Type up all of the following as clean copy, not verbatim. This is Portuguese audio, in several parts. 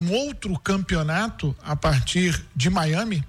um outro campeonato a partir de Miami?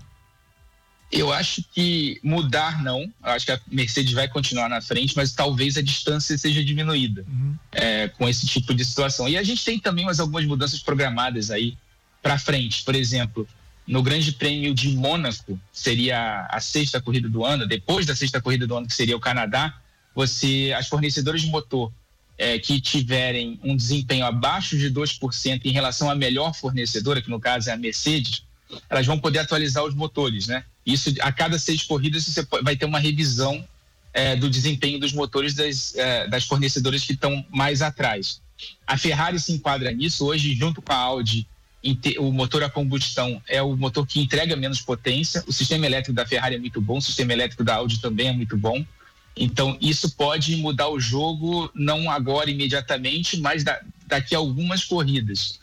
Eu acho que mudar não, eu acho que a Mercedes vai continuar na frente, mas talvez a distância seja diminuída com esse tipo de situação. E a gente tem também algumas mudanças programadas aí para frente. Por exemplo, no Grande Prêmio de Mônaco, seria a sexta corrida do ano, depois da sexta corrida do ano, que seria o Canadá, as fornecedoras de motor que tiverem um desempenho abaixo de 2% em relação à melhor fornecedora, que no caso é a Mercedes, elas vão poder atualizar os motores, né? Isso, a cada 6 corridas, você vai ter uma revisão do desempenho dos motores das fornecedoras que estão mais atrás. A Ferrari se enquadra nisso. Hoje, junto com a Audi, o motor a combustão é o motor que entrega menos potência. O sistema elétrico da Ferrari é muito bom, o sistema elétrico da Audi também é muito bom. Então, isso pode mudar o jogo, não agora imediatamente, mas daqui a algumas corridas.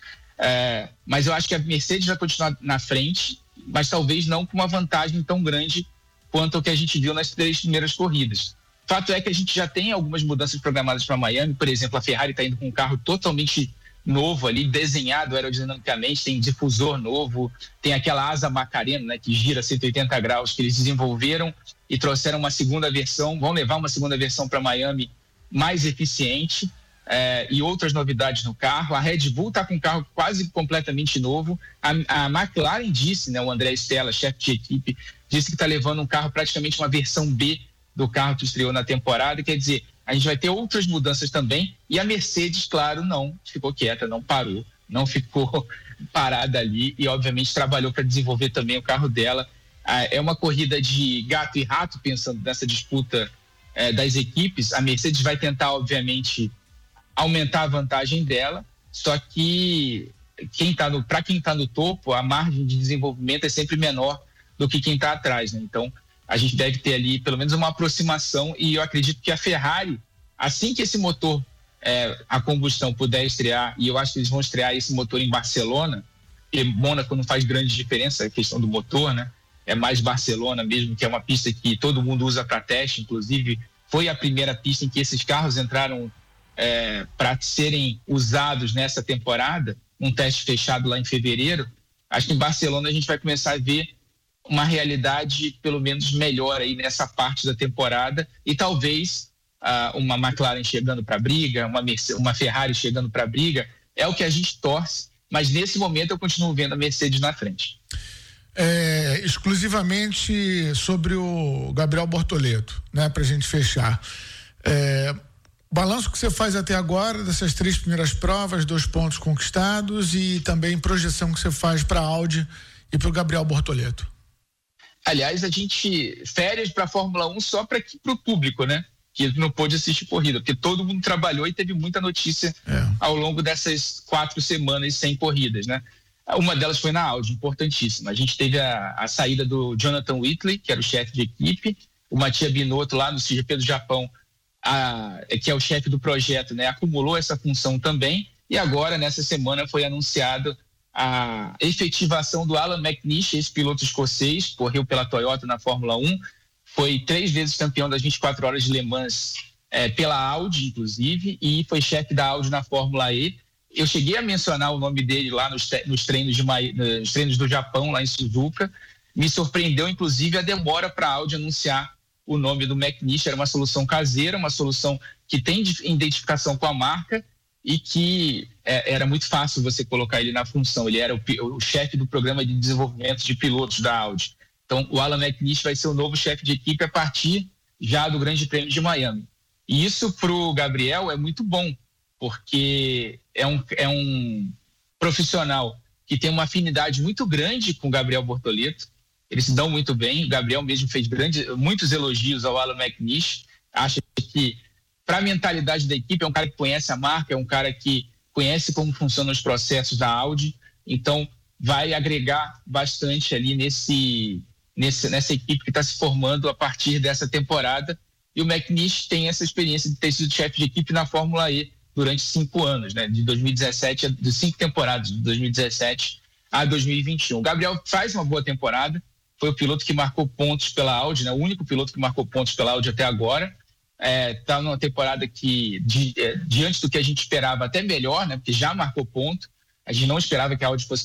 Mas eu acho que a Mercedes vai continuar na frente, mas talvez não com uma vantagem tão grande quanto o que a gente viu nas 3 primeiras corridas. Fato é que a gente já tem algumas mudanças programadas para Miami. Por exemplo, a Ferrari está indo com um carro totalmente novo ali, desenhado aerodinamicamente, tem difusor novo, tem aquela asa Macarena, né, que gira 180 graus, que eles desenvolveram e trouxeram uma segunda versão, vão levar uma segunda versão para Miami mais eficiente. E outras novidades no carro. A Red Bull está com um carro quase completamente novo. A McLaren disse, né, o André Stella, chefe de equipe, disse que está levando um carro, praticamente uma versão B do carro que estreou na temporada. Quer dizer, a gente vai ter outras mudanças também. E a Mercedes, claro, não ficou quieta, não parou, não ficou parada ali e, obviamente, trabalhou para desenvolver também o carro dela. É uma corrida de gato e rato, pensando nessa disputa das equipes. A Mercedes vai tentar, obviamente, aumentar a vantagem dela, só que para quem está no topo, a margem de desenvolvimento é sempre menor do que quem está atrás, né? Então, a gente deve ter ali pelo menos uma aproximação, e eu acredito que a Ferrari, assim que esse motor a combustão puder estrear, e eu acho que eles vão estrear esse motor em Barcelona, porque Mônaco não faz grande diferença a questão do motor, né? É mais Barcelona mesmo, que é uma pista que todo mundo usa para teste, inclusive foi a primeira pista em que esses carros entraram para serem usados nessa temporada, um teste fechado lá em fevereiro. Acho que em Barcelona a gente vai começar a ver uma realidade pelo menos melhor aí nessa parte da temporada, e talvez uma McLaren chegando para a briga, uma Ferrari chegando para a briga, é o que a gente torce, mas nesse momento eu continuo vendo a Mercedes na frente. Exclusivamente sobre o Gabriel Bortoleto, né, para a gente fechar. Balanço que você faz até agora dessas 3 primeiras provas, 2 pontos conquistados, e também projeção que você faz para a Audi e para o Gabriel Bortoleto. Aliás, a gente férias para a Fórmula 1 só para o público, né? Que não pôde assistir corrida, porque todo mundo trabalhou e teve muita notícia ao longo dessas 4 semanas sem corridas, né? Uma delas foi na Audi, importantíssima. A gente teve a saída do Jonathan Whitley, que era o chefe de equipe, o Mattia Binotto lá no CGP do Japão, que é o chefe do projeto, né, acumulou essa função também, e agora nessa semana foi anunciado a efetivação do Alan McNish, esse piloto escocês, correu pela Toyota na Fórmula 1, foi 3 vezes campeão das 24 horas de Le Mans pela Audi, inclusive, e foi chefe da Audi na Fórmula E. Eu cheguei a mencionar o nome dele lá nos treinos do Japão, lá em Suzuka. Me surpreendeu, inclusive, a demora para a Audi anunciar o nome do McNish. Era uma solução caseira, uma solução que tem identificação com a marca e que era muito fácil você colocar ele na função. Ele era o chefe do programa de desenvolvimento de pilotos da Audi. Então, o Alan McNish vai ser o novo chefe de equipe a partir já do Grande Prêmio de Miami. E isso para o Gabriel é muito bom, porque é um profissional que tem uma afinidade muito grande com o Gabriel Bortoleto. Eles se dão muito bem. O Gabriel mesmo fez muitos elogios ao Alan McNish. Acha que, para a mentalidade da equipe, é um cara que conhece a marca, é um cara que conhece como funcionam os processos da Audi. Então, vai agregar bastante ali nessa equipe que está se formando a partir dessa temporada. E o McNish tem essa experiência de ter sido chefe de equipe na Fórmula E durante 5 anos, né? De 2017, de 5 temporadas, de 2017 a 2021. O Gabriel faz uma boa temporada, foi o piloto que marcou pontos pela Audi, né? O único piloto que marcou pontos pela Audi até agora. Está numa temporada que, diante do que a gente esperava, até melhor, né? Porque já marcou ponto. A gente não esperava que a Audi fosse